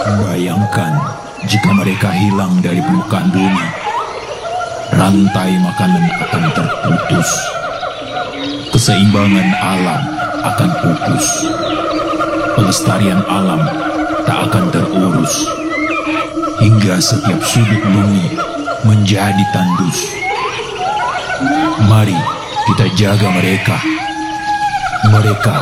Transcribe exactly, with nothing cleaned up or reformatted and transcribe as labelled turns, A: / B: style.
A: Bayangkan jika mereka hilang dari permukaan bumi, rantai makanan akan terputus, keseimbangan alam akan pupus, pelestarian alam tak akan terurus, hingga setiap sudut bumi menjadi tandus. Mari kita jaga mereka. Mereka